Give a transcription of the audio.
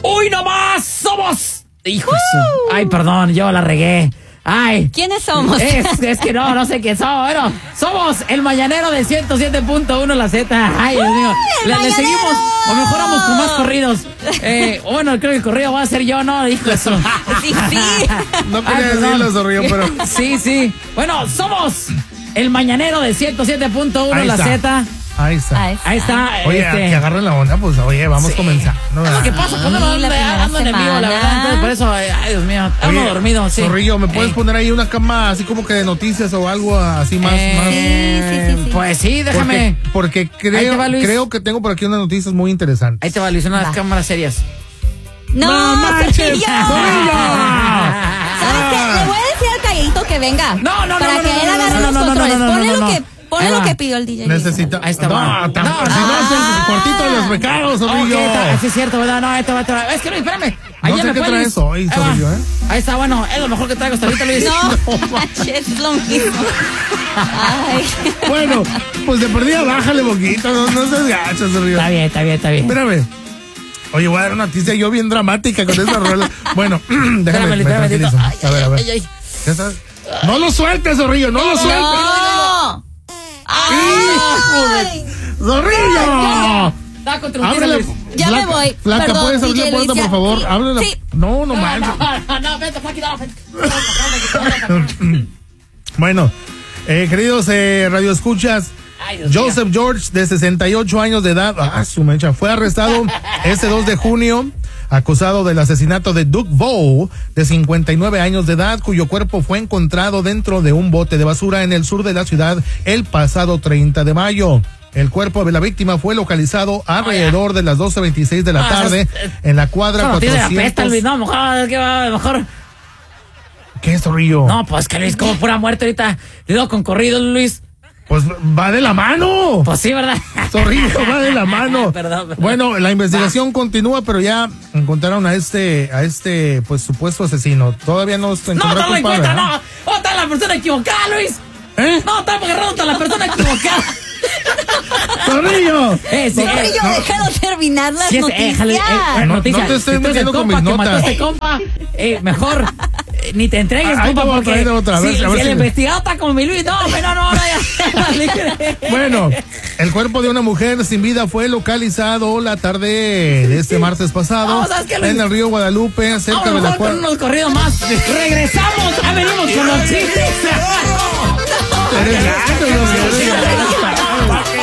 ¡Uy, no más! ¡Somos! ¡Hijo! Ay, perdón, yo la regué. Ay. ¿Quiénes somos? Es que no sé quién somos. Bueno, somos el mañanero de 107.1 la Z. Ay, Dios mío. Le seguimos o mejoramos con más corridos. Bueno, creo que el corrido va a ser yo, ¿no? Hijo eso. Sí. No quería decirlo, Zorrillo, pero... Sí. Bueno, somos el mañanero de 107.1 la Z. Ahí está. Oye, que agarren la onda, pues, vamos comenzando. Lo que pasa cuando ando en vivo, la verdad. Entonces, por eso, ay, Dios mío, ando dormido, sí. Zorrillo, ¿me puedes poner ahí una cama así como que de noticias o algo así más? Sí. Pues sí, déjame. Porque creo que tengo por aquí unas noticias muy interesantes. Ahí te va, Luis, unas cámaras serias. ¡No manches, Zorrillo! ¿Sabes qué? Le voy a decir al Calladito que venga. Para que él agarre los controles. Ponle lo que pidió el DJ. Necesita. Ahí está. Si no, es el cuartito de los becados, Zorrillo. Sí, es cierto, ¿verdad? No, esto va. Es que Luis, espérame. No sé qué traes hoy, Zorrillo, Ahí está, bueno, es lo mejor que traigo hasta ahorita, Luis. No, manches, es lo mismo. Ay. Bueno, pues de perdida bájale poquito, no seas gacho, Zorrillo. Está bien. Espérame. Oye, voy a dar una noticia yo bien dramática con esa rola. Bueno, déjame, me tranquilizo. A ver. Ay. ¿Ya sabes? No lo sueltes, Zorrillo, no lo sueltes. No. ¡Ay! ¡Zorrillo! Ábrele. Ya me voy. Flaca, Perdón, ¿puedes abrir la puerta, por favor? Ábrela. Sí. No manches. No, vete, Bueno, queridos radioescuchas, Joseph George, de 68 años de edad, su mecha, fue arrestado este 2 de junio, acusado del asesinato de Doug Bowe, de 59 años de edad, cuyo cuerpo fue encontrado dentro de un bote de basura en el sur de la ciudad el pasado 30 de mayo. El cuerpo de la víctima fue localizado alrededor de las 12:26 de la tarde en la cuadra 400. No, mejor. ¿Qué es, Zorrillo? No, pues que Luis, como pura muerte ahorita. Le doy con corrido, Luis. Pues va de la mano. Pues sí, ¿verdad? Zorrillo, va de la mano. Perdón. Bueno, la investigación continúa, pero ya encontraron a este, pues supuesto asesino. Todavía no se encontró culpable. No, ¿verdad? no, está la persona equivocada, Luis. No, está agarrando a la persona equivocada. ¡Zorrillo! Zorrillo, déjalo terminar las noticias. No te estoy metiendo con mis notas. Compa, mejor ni te entregues, compa, porque si el investigado está como mi Luis, no. Bueno, el cuerpo de una mujer sin vida fue localizado la tarde de este martes pasado en el río Guadalupe, cerca de la cuadra. Unos corridos más. Regresamos, venimos con los chistes.